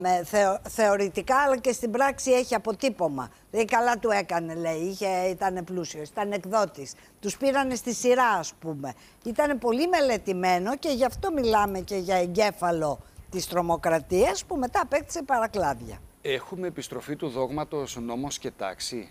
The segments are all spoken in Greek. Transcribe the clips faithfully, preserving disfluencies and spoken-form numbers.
Με θεω, θεωρητικά, αλλά και στην πράξη έχει αποτύπωμα. Δηλαδή καλά του έκανε, λέει, είχε, ήταν πλούσιος, ήταν εκδότης. Τους πήρανε στη σειρά, ας πούμε. Ήταν πολύ μελετημένο και γι' αυτό μιλάμε και για εγκέφαλο της τρομοκρατίας που μετά απέκτησε παρακλάδια. Έχουμε επιστροφή του δόγματος νόμος και τάξη.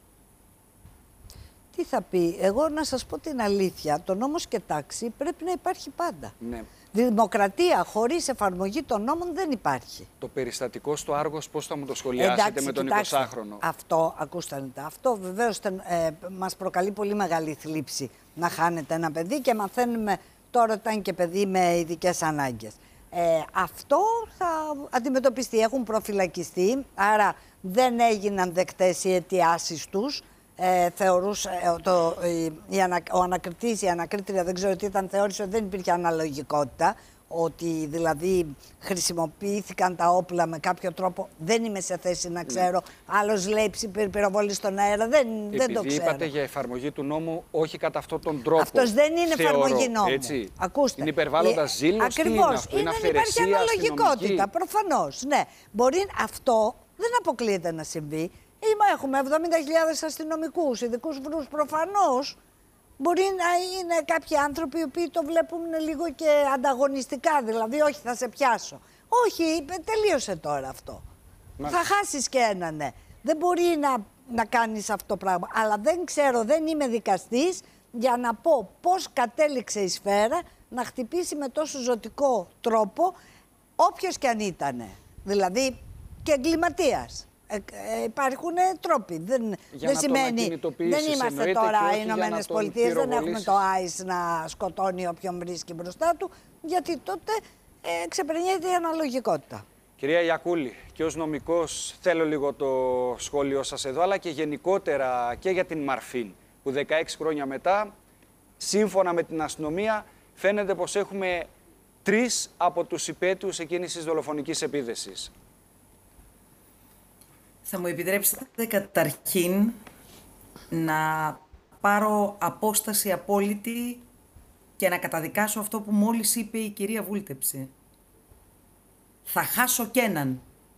Τι θα πει, εγώ να σας πω την αλήθεια, το νόμος και τάξη πρέπει να υπάρχει πάντα. Ναι. Δημοκρατία χωρίς εφαρμογή των νόμων δεν υπάρχει. Το περιστατικό στο Άργος πώς θα μου το σχολιάσετε? Εντάξει, με τον εικοσάχρονο? Αυτό, ακούστε, αυτό βεβαίως ε, μας προκαλεί πολύ μεγάλη θλίψη να χάνεται ένα παιδί και μαθαίνουμε τώρα ότι ήταν και παιδί με ειδικές ανάγκες. Ε, αυτό θα αντιμετωπιστεί, έχουν προφυλακιστεί, άρα δεν έγιναν δεκτές οι αιτιάσεις τους. Ε, θεωρούσε, ε, το, η, η ανα, ο ανακριτής, η ανακρίτρια, δεν ξέρω τι ήταν, θεώρησε ότι δεν υπήρχε αναλογικότητα, ότι δηλαδή χρησιμοποιήθηκαν τα όπλα με κάποιο τρόπο. Δεν είμαι σε θέση να ξέρω. Ναι. Άλλος λέει πυροβολή στον αέρα, δεν, δεν το ξέρω. Επειδή είπατε για εφαρμογή του νόμου, όχι κατά αυτόν τον τρόπο. Αυτός δεν είναι θεωρώ, εφαρμογή νόμου. Έτσι. Ακούστε. Είναι υπερβάλλοντας ζήλος. Ακριβώς. Είναι, είναι, είναι υπάρχει αναλογικότητα, αστυνομική. Προφανώς. Ναι. Μπορεί αυτό, δεν αποκλείεται να συμβεί. Έχουμε εβδομήντα χιλιάδες αστυνομικούς, ειδικούς βρούς, προφανώς. Μπορεί να είναι κάποιοι άνθρωποι οι οποίοι το βλέπουν λίγο και ανταγωνιστικά, δηλαδή όχι θα σε πιάσω. Όχι, τελείωσε τώρα αυτό. Μάλιστα. Θα χάσεις και ένα ναι. Δεν μπορεί να, να κάνεις αυτό το πράγμα. Αλλά δεν ξέρω, δεν είμαι δικαστής για να πω πώς κατέληξε η σφαίρα να χτυπήσει με τόσο ζωτικό τρόπο όποιος και αν ήτανε. Δηλαδή και εγκληματίας. Ε, ε, υπάρχουν τρόποι. Δεν, δεν σημαίνει. Δεν είμαστε τώρα οι Ηνωμένες Πολιτείες, δεν έχουμε το άις να σκοτώνει όποιον βρίσκει μπροστά του, γιατί τότε ε, ξεπερνιέται η αναλογικότητα. Κυρία Ιακούλη, και ως νομικός θέλω λίγο το σχόλιο σας εδώ, αλλά και γενικότερα και για την Μαρφίν, που δεκαέξι χρόνια μετά, σύμφωνα με την αστυνομία, φαίνεται πως έχουμε τρεις από τους υπέτειους εκείνης της δολοφονικής επίθεσης. Θα μου επιτρέψετε καταρχήν να πάρω απόσταση απόλυτη και να καταδικάσω αυτό που μόλις είπε η κυρία Βούλτεψη. Θα χάσω κι έναν.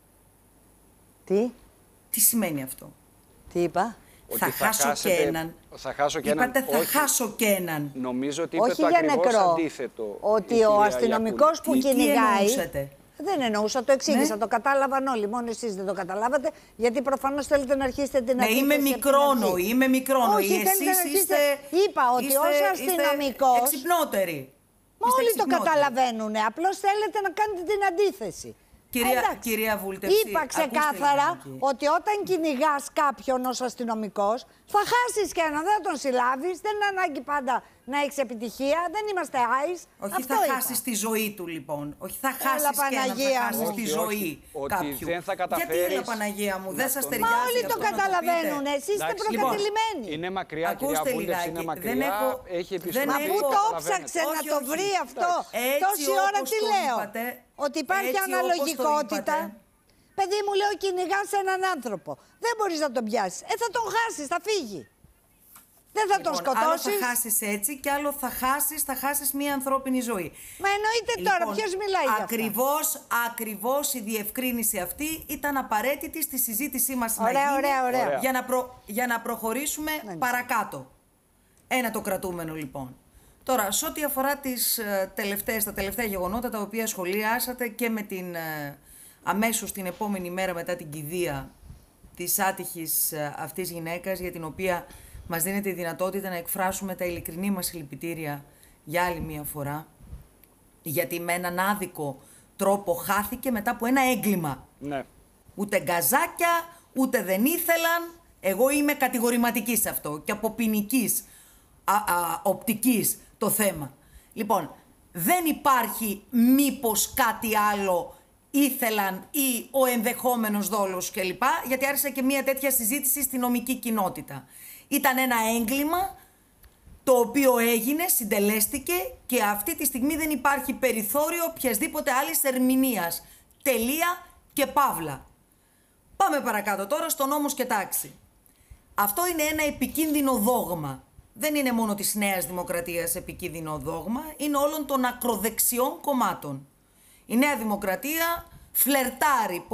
Τι? Τι σημαίνει αυτό? Τι είπα? Θα, θα χάσω χάσετε, και έναν. Θα χάσω και έναν. Είπατε θα όχι, χάσω και έναν. Νομίζω ότι είπε όχι το για ακριβώς νεκρό. Αντίθετο. Ότι ο αστυνομικός που τι, κυνηγάει... Τι δεν εννοούσα, το εξήγησα, ναι. Το κατάλαβαν όλοι. Μόνο εσείς δεν το καταλάβατε, γιατί προφανώς θέλετε να αρχίσετε την ναι, είμαι μικρόνο, είμαι μικρόνο. Όχι, εσείς είστε. Είπα ότι είστε, ως αστυνομικός. Εξυπνότεροι. Μα όλοι το καταλαβαίνουν. Απλώς θέλετε να κάνετε την αντίθεση. Κυρία, κυρία Βούλτεψη, είπα ξεκάθαρα ότι όταν κυνηγάς κάποιον ως αστυνομικός, θα χάσεις και έναν, δεν θα τον συλλάβεις, δεν είναι ανάγκη πάντα να έχεις επιτυχία, δεν είμαστε άις. Όχι, αυτό θα είπα. χάσεις τη ζωή του λοιπόν. Όχι, θα χάσεις έλα, και έναν, θα χάσεις όχι, τη όχι, ζωή όχι, κάποιου. δεν θα καταφέρεις. Γιατί, έλα Παναγία μου, δεν σας ταιριάζει? Μα όλοι το καταλαβαίνουν, εσείς είστε προκατηλημένοι. Είναι μακριά, κυρία Βούλτεψη, είναι μακριά, έχει επιστροφή. Μα πού το ψάξε να το βρει αυτό, τόση ώρα τι λέω? Ότι υπάρχει αναλογικότητα. Παιδί μου, λέω, κυνηγάς έναν άνθρωπο. Δεν μπορείς να τον πιάσεις. Ε, θα τον χάσεις, θα φύγει. Δεν θα λοιπόν, τον σκοτώσεις. Άλλο θα χάσεις έτσι και άλλο θα χάσεις, θα χάσεις μία ανθρώπινη ζωή. Μα εννοείται λοιπόν, τώρα, ποιος μιλάει για ακριβώς, αυτά. Ακριβώς η διευκρίνηση αυτή ήταν απαραίτητη στη συζήτησή μας. Ωραία, να γίνει, ωραία, ωραία. Για να, προ, για να προχωρήσουμε ναι, παρακάτω. Ένα το κρατούμενο λοιπόν. Τώρα, σε ό,τι αφορά τις uh, τελευταίες, τα τελευταία γεγονότα τα οποία σχολιάσατε και με την... Uh, αμέσως την επόμενη μέρα μετά την κηδεία της άτυχης αυτής γυναίκας, για την οποία μας δίνεται η δυνατότητα να εκφράσουμε τα ειλικρινή μας συλληπιτήρια για άλλη μία φορά, γιατί με έναν άδικο τρόπο χάθηκε μετά από ένα έγκλημα. Ναι. Ούτε γκαζάκια, ούτε δεν ήθελαν. Εγώ είμαι κατηγορηματική σε αυτό και από ποινικής α, α, οπτικής το θέμα. Λοιπόν, δεν υπάρχει μήπως κάτι άλλο ήθελαν ή ο ενδεχόμενος δόλος κλπ. Γιατί άρχισε και μια τέτοια συζήτηση στη νομική κοινότητα. Ήταν ένα έγκλημα το οποίο έγινε, συντελέστηκε και αυτή τη στιγμή δεν υπάρχει περιθώριο οποιασδήποτε άλλης ερμηνείας. Τελεία και παύλα. Πάμε παρακάτω τώρα στο νόμος και τάξη. Αυτό είναι ένα επικίνδυνο δόγμα. Δεν είναι μόνο της Νέας Δημοκρατίας επικίνδυνο δόγμα, είναι όλων των ακροδεξιών κομμάτων. Η Νέα Δημοκρατία φλερτάρει